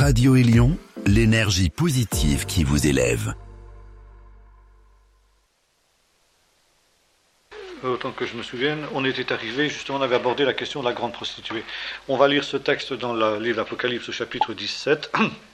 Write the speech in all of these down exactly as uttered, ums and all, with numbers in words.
Radio Élion, l'énergie positive qui vous élève. Autant que je me souvienne, on était arrivé, justement, on avait abordé la question de la grande prostituée. On va lire ce texte dans le livre d'Apocalypse au chapitre dix-sept.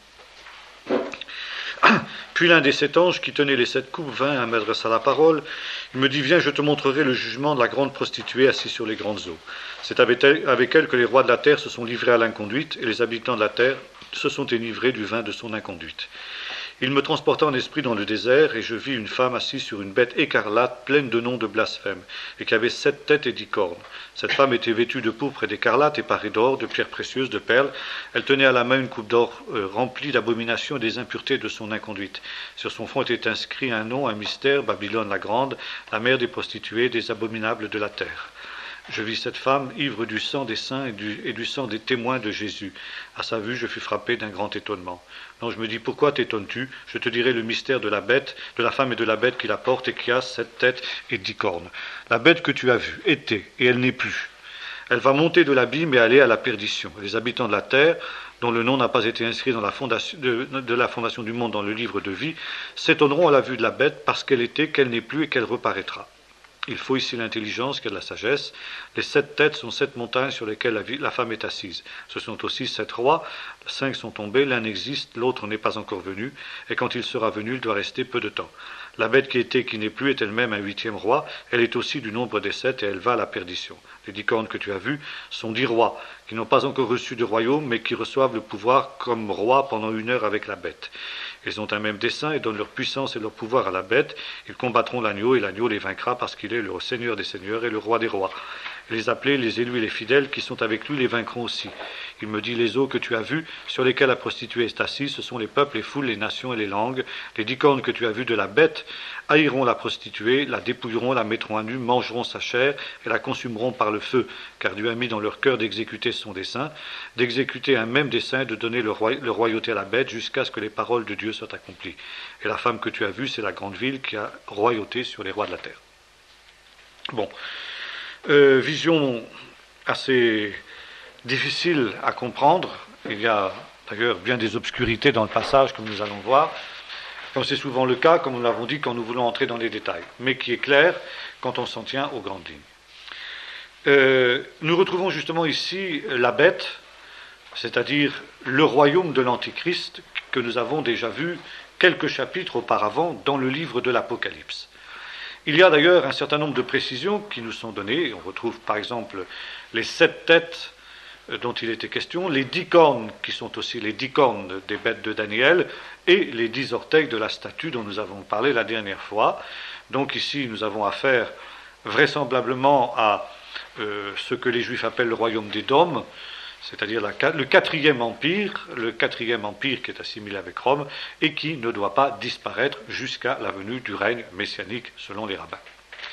Puis l'un des sept anges qui tenait les sept coupes vint et m'adressa la parole. Il me dit, viens, je te montrerai le jugement de la grande prostituée assise sur les grandes eaux. C'est avec elle, avec elle que les rois de la terre se sont livrés à l'inconduite, et les habitants de la terre se sont enivrés du vin de son inconduite. Il me transporta en esprit dans le désert, et je vis une femme assise sur une bête écarlate, pleine de noms de blasphème, et qui avait sept têtes et dix cornes. Cette femme était vêtue de pourpre et d'écarlate, et parée d'or, de pierres précieuses, de perles. Elle tenait à la main une coupe d'or euh, remplie d'abominations et des impuretés de son inconduite. Sur son front était inscrit un nom, un mystère, Babylone la grande, la mère des prostituées, des abominables de la terre. Je vis cette femme, ivre du sang des saints et du, et du sang des témoins de Jésus. À sa vue, je fus frappé d'un grand étonnement. Donc je me dis, pourquoi t'étonnes-tu? Je te dirai le mystère de la bête, de la femme et de la bête qui la porte et qui a sept têtes et dix cornes. La bête que tu as vue était, et elle n'est plus. Elle va monter de l'abîme et aller à la perdition. Les habitants de la terre, dont le nom n'a pas été inscrit dans la fondation, de, de la fondation du monde dans le livre de vie, s'étonneront à la vue de la bête parce qu'elle était, qu'elle n'est plus et qu'elle reparaîtra. Il faut ici l'intelligence qu'est la sagesse. Les sept têtes sont sept montagnes sur lesquelles la, vie, la femme est assise. Ce sont aussi sept rois. Cinq sont tombés, l'un existe, l'autre n'est pas encore venu. Et quand il sera venu, il doit rester peu de temps. La bête qui était, qui n'est plus, est elle-même un huitième roi. Elle est aussi du nombre des sept et elle va à la perdition. Les dix cornes que tu as vues sont dix rois, qui n'ont pas encore reçu de royaume, mais qui reçoivent le pouvoir comme rois pendant une heure avec la bête. Ils ont un même dessein et donnent leur puissance et leur pouvoir à la bête. Ils combattront l'agneau et l'agneau les vaincra parce qu'il est le Seigneur des seigneurs et le roi des rois. Et les appelés, les élus et les fidèles qui sont avec lui les vaincront aussi. Il me dit, les eaux que tu as vues, sur lesquelles la prostituée est assise, ce sont les peuples, les foules, les nations et les langues. Les dix cornes que tu as vues de la bête haïront la prostituée, la dépouilleront, la mettront à nu, mangeront sa chair et la consumeront par le feu. Car Dieu a mis dans leur cœur d'exécuter son dessein, d'exécuter un même dessein, de donner le, roi, le royauté à la bête jusqu'à ce que les paroles de Dieu soient accomplies. Et la femme que tu as vue, c'est la grande ville qui a royauté sur les rois de la terre. Bon, euh, vision assez difficile à comprendre. Il y a d'ailleurs bien des obscurités dans le passage, comme nous allons voir, comme c'est souvent le cas, comme nous l'avons dit, quand nous voulons entrer dans les détails, mais qui est clair quand on s'en tient aux grandes lignes. Euh, nous retrouvons justement ici la bête, c'est-à-dire le royaume de l'Antichrist, que nous avons déjà vu quelques chapitres auparavant dans le livre de l'Apocalypse. Il y a d'ailleurs un certain nombre de précisions qui nous sont données. On retrouve par exemple les sept têtes dont il était question, les dix cornes qui sont aussi les dix cornes des bêtes de Daniel et les dix orteils de la statue dont nous avons parlé la dernière fois. Donc ici nous avons affaire vraisemblablement à euh, ce que les Juifs appellent le royaume des Dômes, c'est-à-dire la, le quatrième empire, le quatrième empire qui est assimilé avec Rome et qui ne doit pas disparaître jusqu'à la venue du règne messianique selon les rabbins.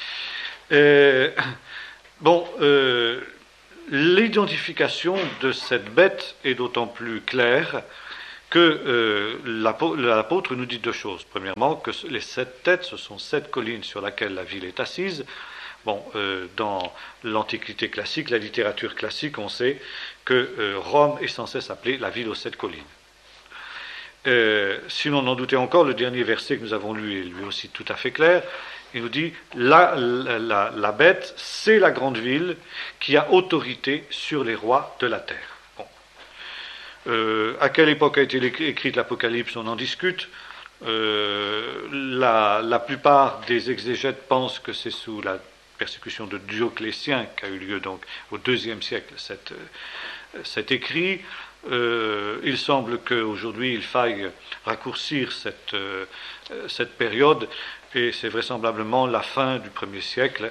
Euh, bon, euh, l'identification de cette bête est d'autant plus claire que euh, l'apôtre nous dit deux choses. Premièrement, que les sept têtes, ce sont sept collines sur lesquelles la ville est assise. Bon, euh, dans l'Antiquité classique, la littérature classique, on sait que euh, Rome est censée s'appeler la ville aux sept collines. Euh, si l'on en doutait encore, le dernier verset que nous avons lu est lui aussi tout à fait clair. Il nous dit, la, la, la, la bête, c'est la grande ville qui a autorité sur les rois de la terre. Bon. Euh, à quelle époque a été écrite l'Apocalypse, on en discute. Euh, la, la plupart des exégètes pensent que c'est sous la persécution de Dioclétien qui a eu lieu donc au deuxième siècle cet, cet écrit. Euh, il semble qu'aujourd'hui il faille raccourcir cette, euh, cette période et c'est vraisemblablement la fin du premier siècle,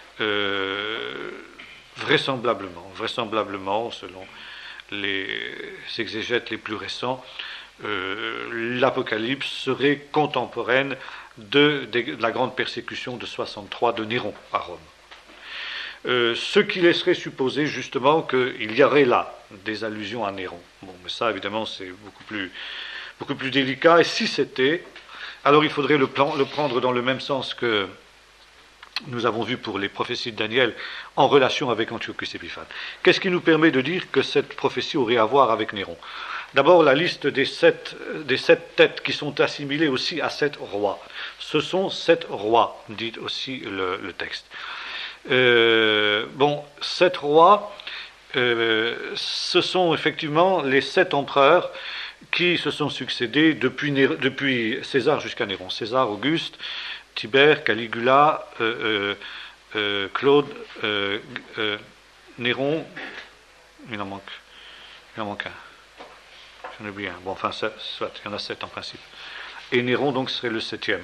euh, vraisemblablement, vraisemblablement selon les exégètes les plus récents, euh, l'Apocalypse serait contemporaine de, de, de la grande persécution de soixante-trois de Néron à Rome. Euh, ce qui laisserait supposer justement qu'il y aurait là des allusions à Néron. Bon, mais ça évidemment c'est beaucoup plus, beaucoup plus délicat, et si c'était, alors il faudrait le, plan, le prendre dans le même sens que nous avons vu pour les prophéties de Daniel en relation avec Antiochus Épiphane. Qu'est-ce qui nous permet de dire que cette prophétie aurait à voir avec Néron ? D'abord, la liste des sept, des sept têtes qui sont assimilées aussi à sept rois. Ce sont sept rois, dit aussi le, le texte. Euh, bon, sept rois, euh, ce sont effectivement les sept empereurs qui se sont succédés depuis, depuis César jusqu'à Néron. César, Auguste, Tibère, Caligula, euh, euh, euh, Claude, euh, euh, Néron, il en manque, il en manque un. J'en ai oublié un. Bon, enfin, ça, soit, il y en a sept en principe. Et Néron, donc, serait le septième.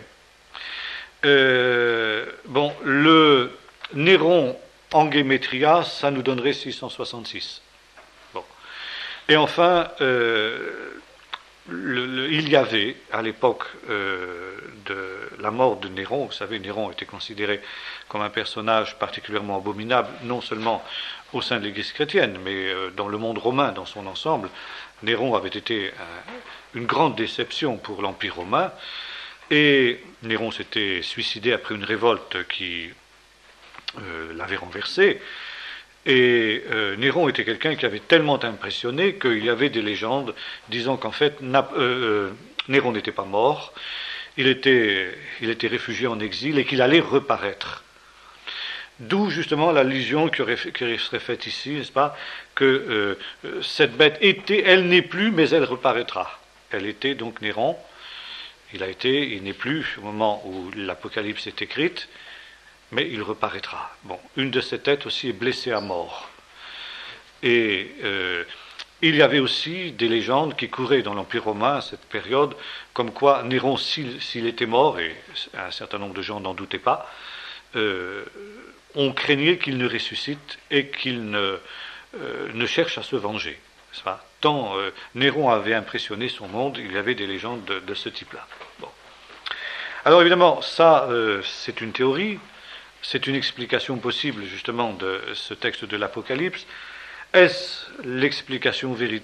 Euh, bon, le Néron en Gématria, ça nous donnerait six cent soixante-six. Bon. Et enfin, euh, le, le, il y avait, à l'époque euh, de la mort de Néron, vous savez, Néron était considéré comme un personnage particulièrement abominable, non seulement au sein de l'Église chrétienne, mais euh, dans le monde romain dans son ensemble. Néron avait été un, une grande déception pour l'Empire romain, et Néron s'était suicidé après une révolte qui euh, l'avait renversé. Et euh, Néron était quelqu'un qui avait tellement impressionné qu'il y avait des légendes disant qu'en fait Nap- euh, Néron n'était pas mort, il était, il était réfugié en exil et qu'il allait reparaître. D'où justement l'allusion qui, aurait, qui serait faite ici, n'est-ce pas, que euh, cette bête était, elle n'est plus, mais elle reparaîtra. Elle était donc Néron, il a été, il n'est plus au moment où l'Apocalypse est écrite, mais il reparaîtra. Bon, une de ces têtes aussi est blessée à mort. Et euh, il y avait aussi des légendes qui couraient dans l'Empire romain à cette période, comme quoi Néron, s'il, s'il était mort, et un certain nombre de gens n'en doutaient pas, euh, on craignait qu'il ne ressuscite et qu'il ne, euh, ne cherche à se venger. C'est pas Tant euh, Néron avait impressionné son monde, il y avait des légendes de, de ce type-là. Bon. Alors évidemment, ça, euh, c'est une théorie, c'est une explication possible justement de ce texte de l'Apocalypse. Est-ce l'explication véritable ?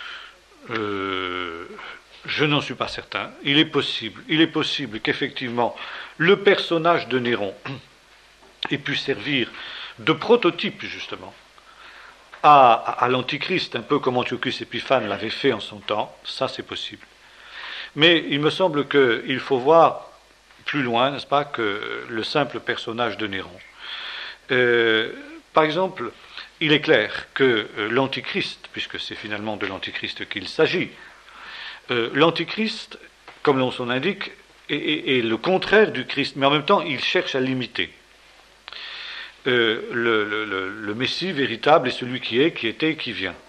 euh, Je n'en suis pas certain. Il est possible, il est possible qu'effectivement le personnage de Néron ait pu servir de prototype justement à, à, à l'Antichrist, un peu comme Antiochus Épiphane l'avait fait en son temps. Ça, c'est possible. Mais il me semble qu'il faut voir plus loin, n'est-ce pas, que le simple personnage de Néron. Euh, par exemple, il est clair que euh, l'Antichrist, puisque c'est finalement de l'Antichrist qu'il s'agit, euh, l'Antichrist, comme l'on s'en indique, est, est, est le contraire du Christ, mais en même temps, il cherche à l'imiter. Euh, le, le, le, le Messie véritable est celui qui est, qui était, qui vient.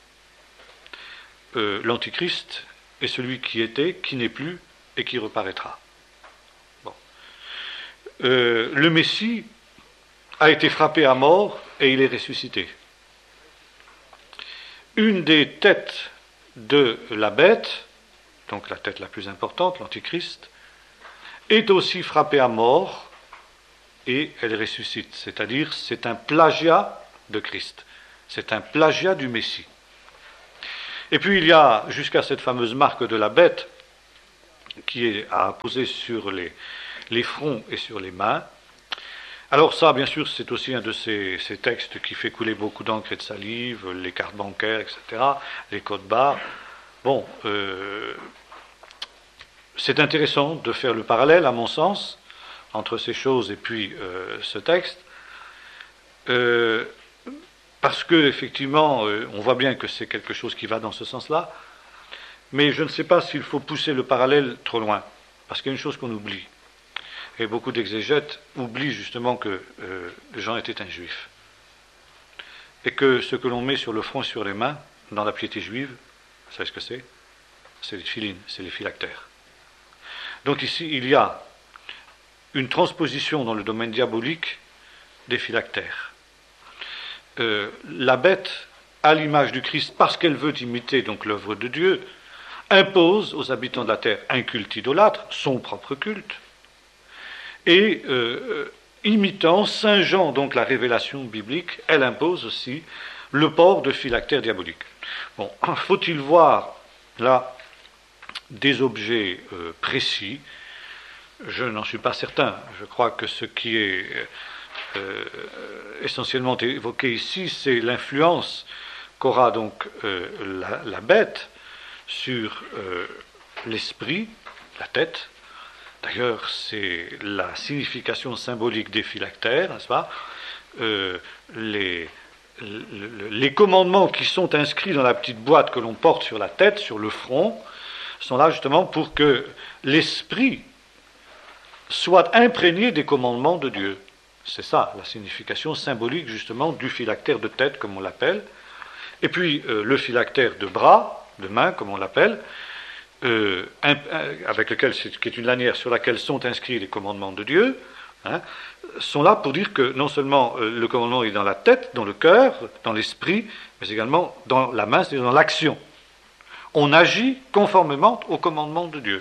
Euh, L'Antichrist est celui qui était, qui n'est plus et qui reparaîtra. Bon. Euh, le Messie a été frappé à mort et il est ressuscité. Une des têtes de la bête, donc la tête la plus importante, l'Antichrist, est aussi frappée à mort et elle ressuscite. C'est-à-dire, c'est un plagiat de Christ. C'est un plagiat du Messie. Et puis il y a, jusqu'à cette fameuse marque de la bête, qui est à poser sur les, les fronts et sur les mains. Alors ça, bien sûr, c'est aussi un de ces, ces textes qui fait couler beaucoup d'encre et de salive, les cartes bancaires, et cetera, les codes barres. Bon, euh, c'est intéressant de faire le parallèle, à mon sens, entre ces choses et puis euh, ce texte, euh, parce que effectivement, euh, on voit bien que c'est quelque chose qui va dans ce sens-là, mais je ne sais pas s'il faut pousser le parallèle trop loin, parce qu'il y a une chose qu'on oublie. Et beaucoup d'exégètes oublient justement que euh, Jean était un juif. Et que ce que l'on met sur le front et sur les mains, dans la piété juive, vous savez ce que c'est ? C'est les tfilines, c'est les phylactères. Donc ici, il y a une transposition dans le domaine diabolique des phylactères. Euh, la bête, à l'image du Christ, parce qu'elle veut imiter donc l'œuvre de Dieu, impose aux habitants de la terre un culte idolâtre, son propre culte, et euh, imitant Saint Jean, donc la révélation biblique, elle impose aussi le port de phylactères diaboliques. Bon, faut-il voir là des objets euh, précis ? Je n'en suis pas certain. Je crois que ce qui est euh, essentiellement évoqué ici, c'est l'influence qu'aura donc euh, la, la bête sur euh, l'esprit, la tête. D'ailleurs, c'est la signification symbolique des phylactères, n'est-ce pas? euh, les, les commandements qui sont inscrits dans la petite boîte que l'on porte sur la tête, sur le front, sont là justement pour que l'esprit soit imprégné des commandements de Dieu. C'est ça, la signification symbolique justement du phylactère de tête, comme on l'appelle. Et puis euh, le phylactère de bras, de main, comme on l'appelle, euh, un, un, avec lequel, c'est, qui est une lanière sur laquelle sont inscrits les commandements de Dieu, hein, sont là pour dire que non seulement euh, le commandement est dans la tête, dans le cœur, dans l'esprit, mais également dans la main, c'est-à-dire dans l'action. On agit conformément au commandement de Dieu.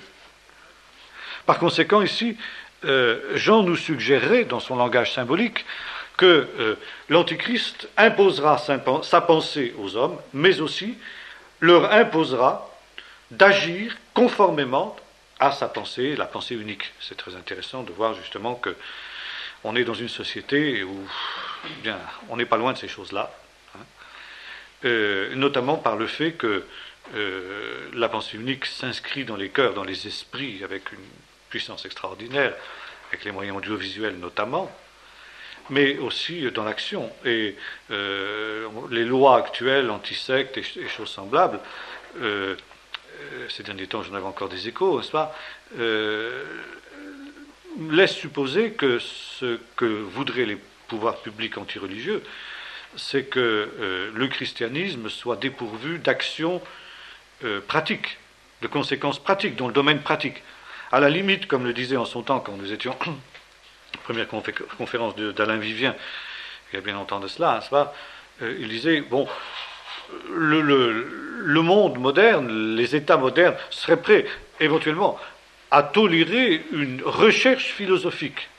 Par conséquent, ici, euh, Jean nous suggérerait, dans son langage symbolique, que euh, l'Antichrist imposera sa, sa pensée aux hommes, mais aussi leur imposera d'agir conformément à sa pensée, la pensée unique. C'est très intéressant de voir justement que on est dans une société où bien, on n'est pas loin de ces choses-là, hein, euh, notamment par le fait que euh, la pensée unique s'inscrit dans les cœurs, dans les esprits, avec une puissance extraordinaire, avec les moyens audiovisuels notamment, mais aussi dans l'action. Et euh, les lois actuelles, anti-sectes et, et choses semblables, euh, ces derniers temps, j'en avais encore des échos, n'est-ce pas, euh, laisse supposer que ce que voudraient les pouvoirs publics antireligieux, c'est que euh, le christianisme soit dépourvu d'actions euh, pratiques, de conséquences pratiques, dans le domaine pratique. À la limite, comme le disait en son temps, quand nous étions première confé- conférence de, d'Alain Vivien, il y a bien longtemps de cela, n'est-ce pas, euh, il disait, bon, le, le, le monde moderne, les États modernes seraient prêts, éventuellement, à tolérer une recherche philosophique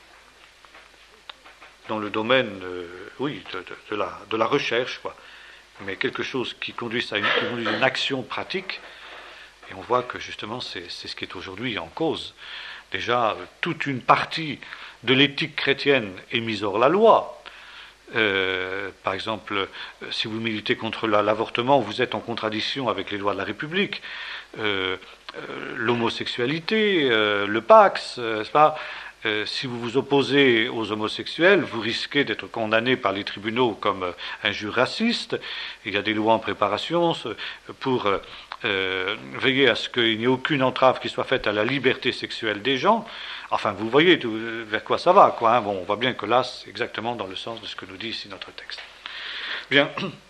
dans le domaine, euh, oui, de, de, de, la, de la recherche, quoi. Mais quelque chose qui conduise à une, qui conduise à une action pratique, et on voit que justement c'est, c'est ce qui est aujourd'hui en cause. Déjà, toute une partie de l'éthique chrétienne est mise hors la loi. Euh, par exemple, si vous militez contre la, l'avortement, vous êtes en contradiction avec les lois de la République. Euh, euh, l'homosexualité, euh, le Pax, euh, n'est-ce pas, euh, si vous vous opposez aux homosexuels, vous risquez d'être condamné par les tribunaux comme euh, injure raciste. Il y a des lois en préparation pour euh, euh, veiller à ce qu'il n'y ait aucune entrave qui soit faite à la liberté sexuelle des gens. Enfin, vous voyez tout, vers quoi ça va, quoi. Hein. Bon, on voit bien que là, c'est exactement dans le sens de ce que nous dit ici notre texte. Bien.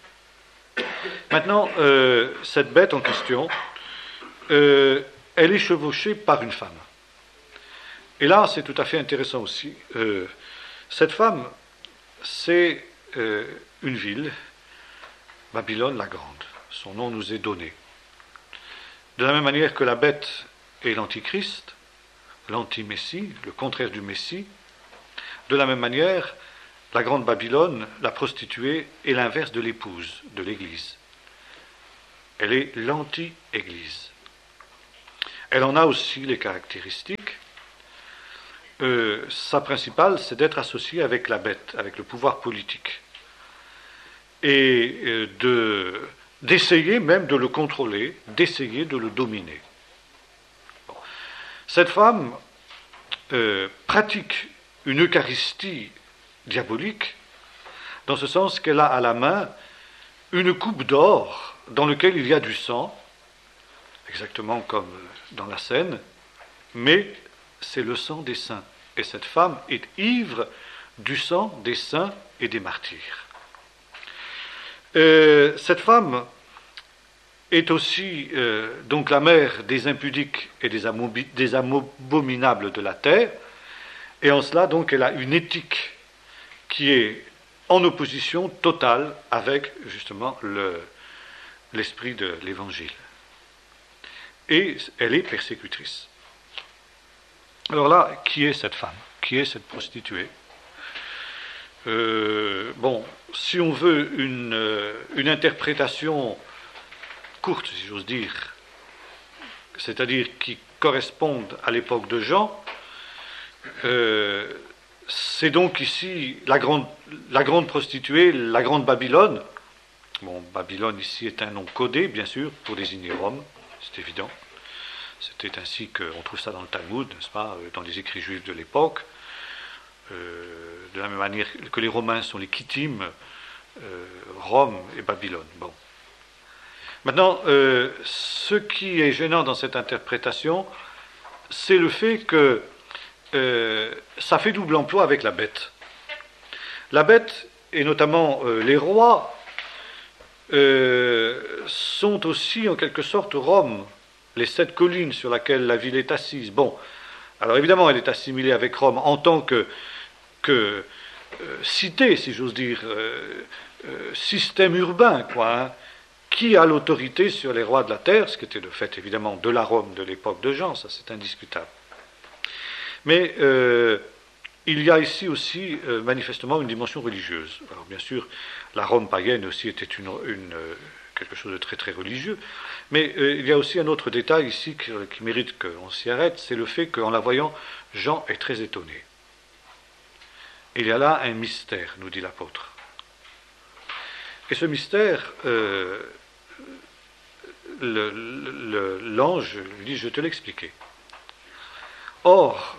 Maintenant, euh, cette bête en question, euh, elle est chevauchée par une femme. Et là, c'est tout à fait intéressant aussi. Euh, cette femme, c'est euh, une ville, Babylone la Grande. Son nom nous est donné. De la même manière que la bête est l'Antichrist, l'anti-Messie, le contraire du Messie, de la même manière, la grande Babylone, la prostituée, est l'inverse de l'épouse, de l'Église. Elle est l'anti-Église. Elle en a aussi les caractéristiques. Euh, sa principale, c'est d'être associée avec la bête, avec le pouvoir politique. Et euh, de, d'essayer même de le contrôler, d'essayer de le dominer. Bon. Cette femme euh, pratique une Eucharistie diabolique, dans ce sens qu'elle a à la main une coupe d'or dans laquelle il y a du sang, exactement comme dans la scène, mais c'est le sang des saints. Et cette femme est ivre du sang des saints et des martyrs. Euh, cette femme est aussi euh, donc la mère des impudiques et des, amobi- des abominables de la terre, et en cela donc elle a une éthique qui est en opposition totale avec justement le, l'esprit de l'Évangile. Et elle est persécutrice. Alors là, qui est cette femme? Qui est cette prostituée? euh, Bon, si on veut une, une interprétation courte, si j'ose dire, c'est-à-dire qui corresponde à l'époque de Jean, euh, c'est donc ici la grande, la grande prostituée, la grande Babylone, Bon, Babylone ici est un nom codé, bien sûr, pour désigner Rome, c'est évident. C'était ainsi qu'on trouve ça dans le Talmud, n'est-ce pas, dans les écrits juifs de l'époque. Euh, de la même manière que les Romains sont les Kittim, euh, Rome et Babylone. Bon. Maintenant, euh, ce qui est gênant dans cette interprétation, c'est le fait que euh, ça fait double emploi avec la bête. La bête, et notamment euh, les rois, euh, sont aussi en quelque sorte Rome, les sept collines sur lesquelles la ville est assise. Bon, alors évidemment, elle est assimilée avec Rome en tant que, que euh, cité, si j'ose dire, euh, euh, système urbain, quoi, hein, qui a l'autorité sur les rois de la terre, ce qui était de fait évidemment de la Rome de l'époque de Jean, ça c'est indiscutable. Mais euh, il y a ici aussi euh, manifestement une dimension religieuse. Alors bien sûr, la Rome païenne aussi était une, une, euh, quelque chose de très très religieux, mais euh, il y a aussi un autre détail ici qui, qui mérite qu'on s'y arrête, c'est le fait qu'en la voyant, Jean est très étonné. Il y a là un mystère, nous dit l'apôtre. Et ce mystère, euh, le, le, l'ange lui dit, je te l'expliquais. Or,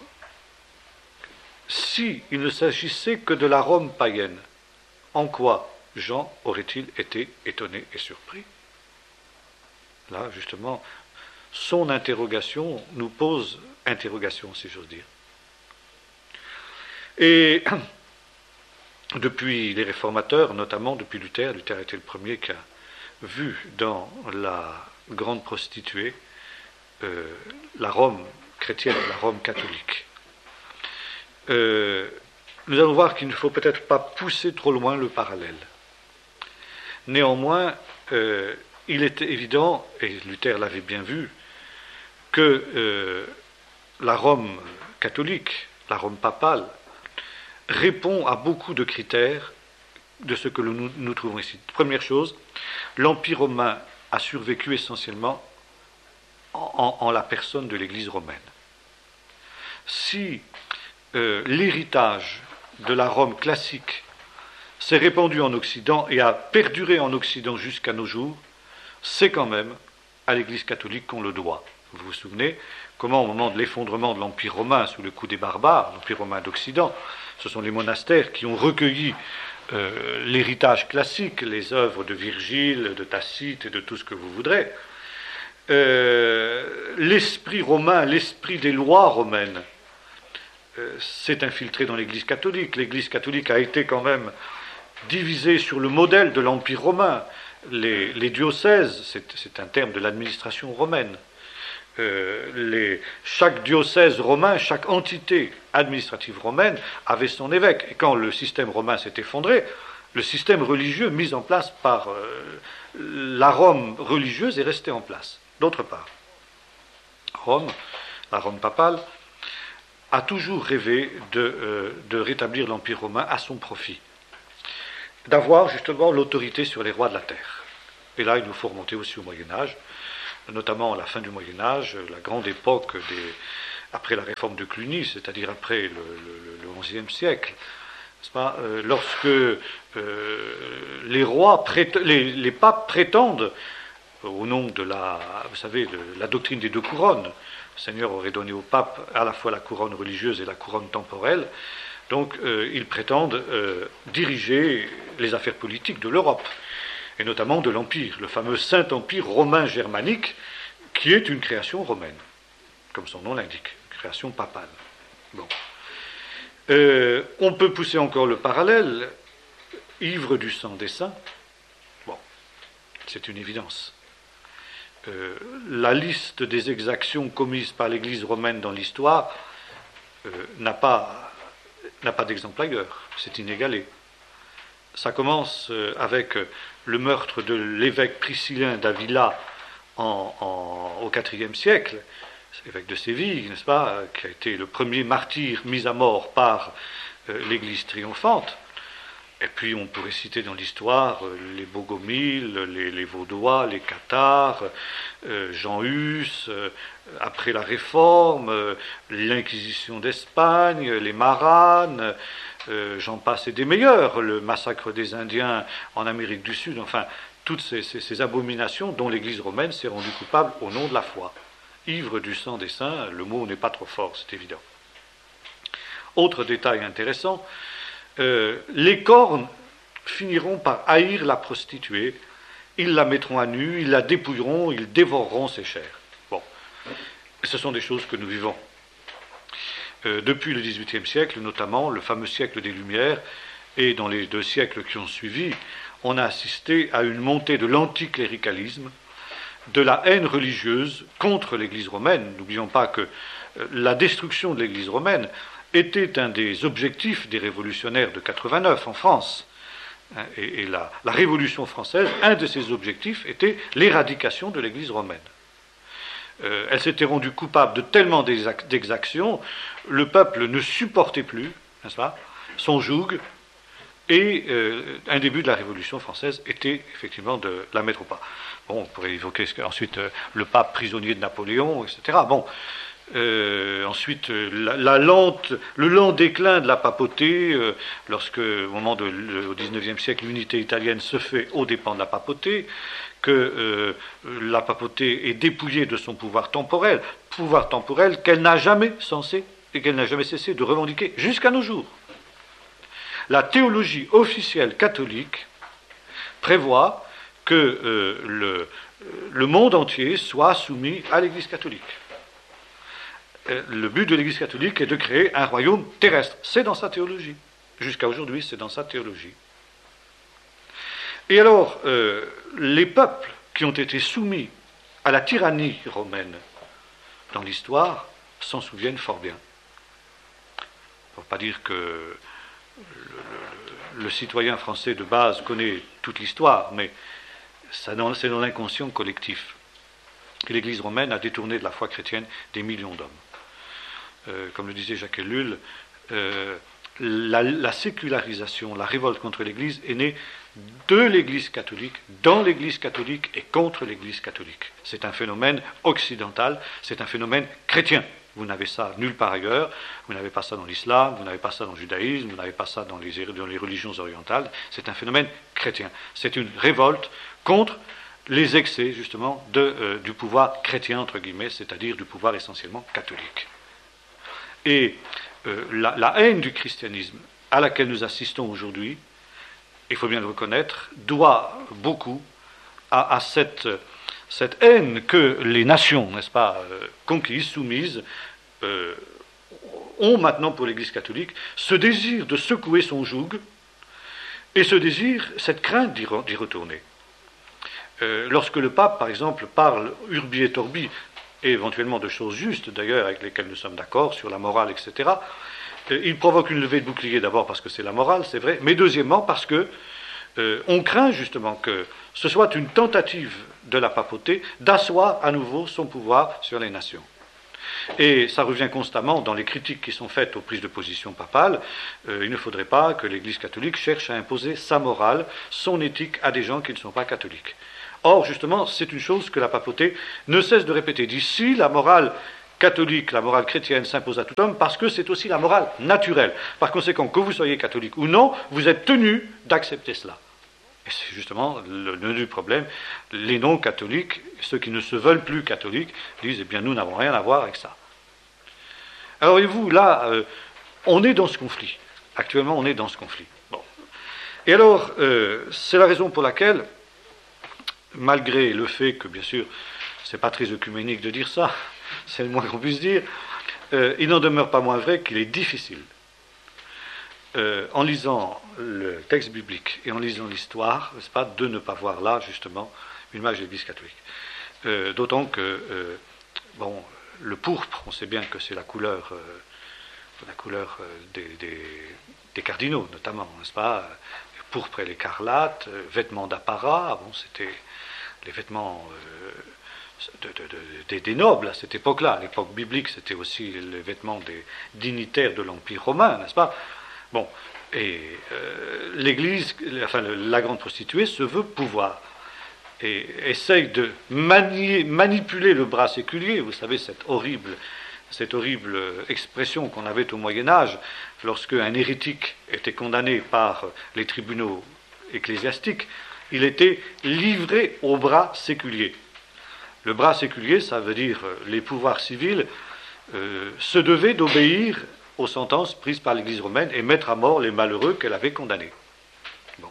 si il ne s'agissait que de la Rome païenne, en quoi Jean aurait-il été étonné et surpris? Là, justement, son interrogation nous pose interrogation, si j'ose dire. Et depuis les réformateurs, notamment depuis Luther, Luther était le premier qui a vu dans la grande prostituée euh, la Rome chrétienne, la Rome catholique. Euh, nous allons voir qu'il ne faut peut-être pas pousser trop loin le parallèle. Néanmoins, euh, il était évident, et Luther l'avait bien vu, que euh, la Rome catholique, la Rome papale, répond à beaucoup de critères de ce que nous, nous trouvons ici. Première chose, l'Empire romain a survécu essentiellement en, en, en la personne de l'Église romaine. Si euh, l'héritage de la Rome classique s'est répandu en Occident et a perduré en Occident jusqu'à nos jours, c'est quand même à l'Église catholique qu'on le doit. Vous vous souvenez comment, au moment de l'effondrement de l'Empire romain sous le coup des barbares, l'Empire romain d'Occident, ce sont les monastères qui ont recueilli euh, l'héritage classique, les œuvres de Virgile, de Tacite et de tout ce que vous voudrez. Euh, l'esprit romain, l'esprit des lois romaines euh, s'est infiltré dans l'Église catholique. L'Église catholique a été quand même divisée sur le modèle de l'Empire romain. Les, les diocèses, c'est, c'est un terme de l'administration romaine. Euh, les, chaque diocèse romain, chaque entité administrative romaine avait son évêque. Et quand le système romain s'est effondré, le système religieux mis en place par euh, la Rome religieuse est resté en place. D'autre part, Rome, la Rome papale, a toujours rêvé de, euh, de rétablir l'Empire romain à son profit, d'avoir justement l'autorité sur les rois de la terre. Et là, il nous faut remonter aussi au Moyen-Âge, notamment à la fin du Moyen-Âge, la grande époque des, après la réforme de Cluny, c'est-à-dire après le, le, le onzième siècle, n'est-ce pas, euh, lorsque euh, les rois, prét- les, les papes prétendent, euh, au nom de la, vous savez, de la doctrine des deux couronnes, le Seigneur aurait donné au pape à la fois la couronne religieuse et la couronne temporelle, donc euh, ils prétendent euh, diriger les affaires politiques de l'Europe, et notamment de l'Empire, le fameux Saint-Empire romain germanique, qui est une création romaine, comme son nom l'indique, une création papale. Bon. Euh, on peut pousser encore le parallèle, ivre du sang des saints, bon, c'est une évidence. Euh, la liste des exactions commises par l'Église romaine dans l'histoire euh, n'a pas, n'a pas d'exemple ailleurs, c'est inégalé. Ça commence euh, avec le meurtre de l'évêque priscillin d'Avila en, en, au quatrième siècle, évêque de Séville, n'est-ce pas, qui a été le premier martyr mis à mort par euh, l'Église triomphante. Et puis on pourrait citer dans l'histoire euh, les Bogomiles, les, les Vaudois, les Cathares, euh, Jean Hus, euh, après la Réforme, euh, l'Inquisition d'Espagne, les Maranes, euh, j'en passe et des meilleurs, le massacre des Indiens en Amérique du Sud, enfin, toutes ces, ces, ces abominations dont l'Église romaine s'est rendue coupable au nom de la foi. Ivre du sang des saints, le mot n'est pas trop fort, c'est évident. Autre détail intéressant, euh, les cornes finiront par haïr la prostituée, ils la mettront à nu, ils la dépouilleront, ils dévoreront ses chairs. Bon, ce sont des choses que nous vivons. Euh, depuis le dix-huitième siècle, notamment, le fameux siècle des Lumières, et dans les deux siècles qui ont suivi, on a assisté à une montée de l'anticléricalisme, de la haine religieuse contre l'Église romaine. N'oublions pas que la destruction de l'Église romaine était un des objectifs des révolutionnaires de quatre-vingt-neuf en France. Et, et la, la Révolution française, un de ses objectifs était l'éradication de l'Église romaine. Euh, elle s'était rendue coupable de tellement d'exactions, le peuple ne supportait plus, n'est-ce pas, son joug, et euh, un début de la Révolution française était effectivement de la mettre au pas. Bon, on pourrait évoquer ensuite euh, le pape prisonnier de Napoléon, et cetera. Bon, euh, ensuite euh, la, la lente, le lent déclin de la papauté, euh, lorsque au moment de, le, au dix-neuvième siècle, l'unité italienne se fait aux dépens de la papauté, que euh, la papauté est dépouillée de son pouvoir temporel, pouvoir temporel qu'elle n'a jamais censé et qu'elle n'a jamais cessé de revendiquer jusqu'à nos jours. La théologie officielle catholique prévoit que euh, le, le monde entier soit soumis à l'Église catholique. Euh, le but de l'Église catholique est de créer un royaume terrestre. C'est dans sa théologie. Jusqu'à aujourd'hui, c'est dans sa théologie. Et alors, euh, les peuples qui ont été soumis à la tyrannie romaine dans l'histoire s'en souviennent fort bien. Il ne faut pas dire que le, le, le citoyen français de base connaît toute l'histoire, mais c'est dans, dans l'inconscient collectif. Et l'Église romaine a détourné de la foi chrétienne des millions d'hommes. Euh, comme le disait Jacques Ellul, euh, la, la sécularisation, la révolte contre l'Église est née de l'Église catholique, dans l'Église catholique et contre l'Église catholique. C'est un phénomène occidental, c'est un phénomène chrétien. Vous n'avez ça nulle part ailleurs, vous n'avez pas ça dans l'islam, vous n'avez pas ça dans le judaïsme, vous n'avez pas ça dans les, dans les religions orientales, c'est un phénomène chrétien. C'est une révolte contre les excès, justement, de, euh, du pouvoir chrétien, entre guillemets, c'est-à-dire du pouvoir essentiellement catholique. Et euh, la, la haine du christianisme à laquelle nous assistons aujourd'hui, il faut bien le reconnaître, doit beaucoup à, à cette, cette haine que les nations, n'est-ce pas, euh, conquises, soumises, euh, ont maintenant pour l'Église catholique, ce désir de secouer son joug et ce désir, cette crainte d'y, d'y retourner. Euh, lorsque le pape, par exemple, parle urbi et torbi, et éventuellement de choses justes, d'ailleurs, avec lesquelles nous sommes d'accord, sur la morale, et cetera, euh, il provoque une levée de bouclier, d'abord parce que c'est la morale, c'est vrai, mais deuxièmement parce que euh, on craint justement que ce soit une tentative de la papauté d'asseoir à nouveau son pouvoir sur les nations. Et ça revient constamment dans les critiques qui sont faites aux prises de position papales. Euh, il ne faudrait pas que l'Église catholique cherche à imposer sa morale, son éthique à des gens qui ne sont pas catholiques. Or, justement, c'est une chose que la papauté ne cesse de répéter. D'ici, la morale catholique, la morale chrétienne s'impose à tout homme parce que c'est aussi la morale naturelle. Par conséquent, que vous soyez catholique ou non, vous êtes tenu d'accepter cela. Et c'est justement le nœud du problème. Les non-catholiques, ceux qui ne se veulent plus catholiques, disent, eh bien, nous n'avons rien à voir avec ça. Alors, voyez-vous, là, euh, on est dans ce conflit. Actuellement, on est dans ce conflit. Bon. Et alors, euh, c'est la raison pour laquelle, malgré le fait que, bien sûr, c'est pas très œcuménique de dire ça, c'est le moins qu'on puisse dire, euh, il n'en demeure pas moins vrai qu'il est difficile, euh, en lisant le texte biblique et en lisant l'histoire, n'est-ce pas, de ne pas voir là, justement, une image de l'Église catholique. Euh, d'autant que, euh, bon, le pourpre, on sait bien que c'est la couleur, euh, la couleur des, des, des cardinaux, notamment, n'est-ce pas, pourpre et l'écarlate, euh, vêtements d'apparat, bon, c'était les vêtements euh, de, de, de, des, des nobles à cette époque-là. À l'époque biblique, c'était aussi les vêtements des dignitaires de l'Empire romain, n'est-ce pas? Bon, et euh, l'Église, enfin la grande prostituée, se veut pouvoir et essaye de manier, manipuler le bras séculier. Vous savez, cette horrible, cette horrible expression qu'on avait au Moyen-Âge, lorsque un hérétique était condamné par les tribunaux ecclésiastiques, il était livré au bras séculier. Le bras séculier, ça veut dire euh, les pouvoirs civils euh, se devaient d'obéir aux sentences prises par l'Église romaine et mettre à mort les malheureux qu'elle avait condamnés. Bon.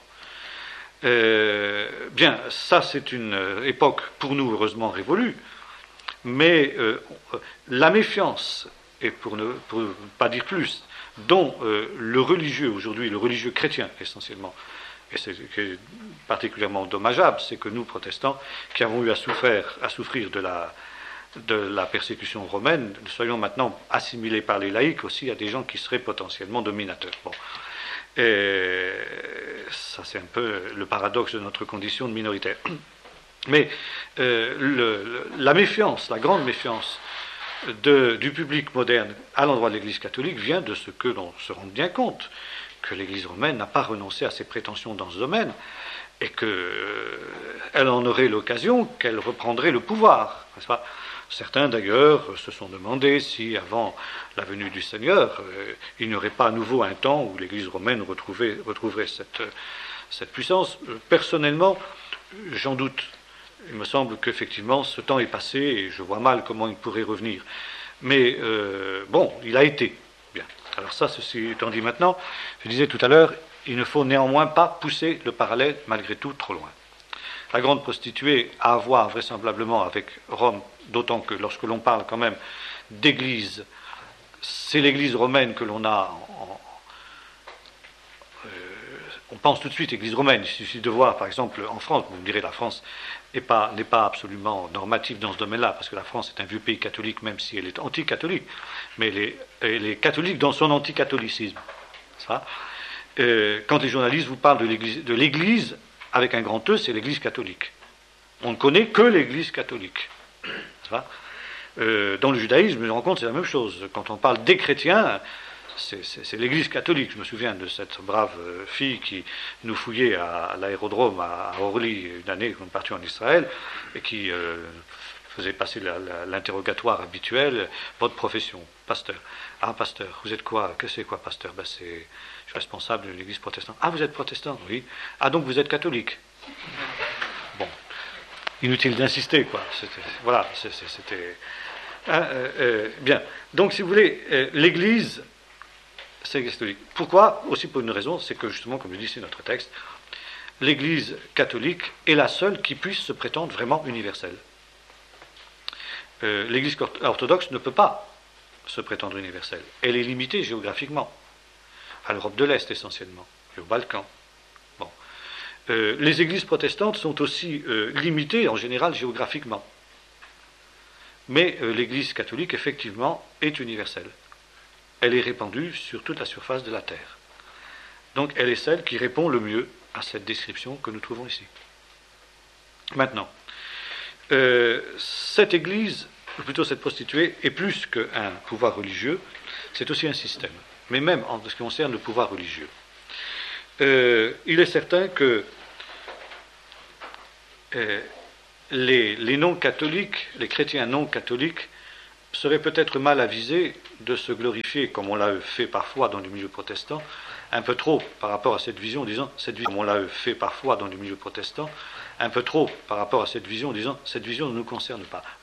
Euh, bien, ça c'est une époque pour nous heureusement révolue, mais euh, la méfiance, et pour ne pour pas dire plus, dont euh, le religieux aujourd'hui, le religieux chrétien essentiellement, et c'est particulièrement dommageable, c'est que nous, protestants, qui avons eu à souffrir, à souffrir de la, de la persécution romaine, nous soyons maintenant assimilés par les laïcs aussi à des gens qui seraient potentiellement dominateurs. Bon. Et ça, c'est un peu le paradoxe de notre condition de minoritaire. Mais euh, le, le, la méfiance, la grande méfiance de, du public moderne à l'endroit de l'Église catholique vient de ce que l'on se rende bien compte, que l'Église romaine n'a pas renoncé à ses prétentions dans ce domaine, et qu'elle euh, en aurait l'occasion, qu'elle reprendrait le pouvoir, n'est-ce pas ? Certains, d'ailleurs, se sont demandé si, avant la venue du Seigneur, euh, il n'y aurait pas à nouveau un temps où l'Église romaine retrouverait, retrouverait cette, cette puissance. Personnellement, j'en doute. Il me semble qu'effectivement, ce temps est passé, et je vois mal comment il pourrait revenir. Mais, euh, bon, il a été. Bien. Alors ça, ceci étant dit maintenant, je disais tout à l'heure, il ne faut néanmoins pas pousser le parallèle, malgré tout, trop loin. La grande prostituée a à voir vraisemblablement avec Rome, d'autant que lorsque l'on parle quand même d'église, c'est l'église romaine que l'on a en, euh, on pense tout de suite église romaine. Il suffit de voir, par exemple, en France, vous me direz, la France n'est pas, n'est pas absolument normative dans ce domaine-là, parce que la France est un vieux pays catholique, même si elle est anti-catholique, mais elle est, elle est catholique dans son anticatholicisme. Ça. Euh, quand les journalistes vous parlent de l'église, de l'église avec un grand E, c'est l'Église catholique. On ne connaît que l'Église catholique. Ça. Euh, dans le judaïsme, je me rends compte, c'est la même chose. Quand on parle des chrétiens, c'est, c'est, c'est l'Église catholique. Je me souviens de cette brave fille qui nous fouillait à, à l'aérodrome à, à Orly une année quand on partit en Israël, et qui euh, faisait passer la, la, l'interrogatoire habituel. Votre profession, pasteur. Ah, pasteur, vous êtes quoi? Que c'est quoi, pasteur? Ben, c'est, je suis responsable de l'Église protestante. Ah, vous êtes protestant? Oui. Ah, donc vous êtes catholique? Bon. Inutile d'insister, quoi. C'était, voilà, c'était... Hein, euh, euh, bien. Donc, si vous voulez, euh, l'Église, c'est catholique. Pourquoi? Aussi pour une raison, c'est que justement, comme je dis, c'est notre texte, l'Église catholique est la seule qui puisse se prétendre vraiment universelle. Euh, L'Église orthodoxe ne peut pas se prétendre universelle. Elle est limitée géographiquement, à l'Europe de l'Est essentiellement, et aux Balkans. Bon. Euh, les églises protestantes sont aussi euh, limitées en général géographiquement. Mais euh, l'Église catholique, effectivement, est universelle. Elle est répandue sur toute la surface de la terre. Donc elle est celle qui répond le mieux à cette description que nous trouvons ici. Maintenant, euh, cette Église, ou plutôt cette prostituée, est plus qu'un pouvoir religieux, c'est aussi un système. Mais même en ce qui concerne le pouvoir religieux. Euh, il est certain que euh, les, les non-catholiques, les chrétiens non-catholiques, seraient peut-être mal avisés de se glorifier, comme on l'a fait parfois dans le milieu protestant, un peu trop par rapport à cette vision, disant, cette vision, comme on l'a fait parfois dans le milieu protestant, un peu trop par rapport à cette vision, disant, cette vision ne nous concerne pas.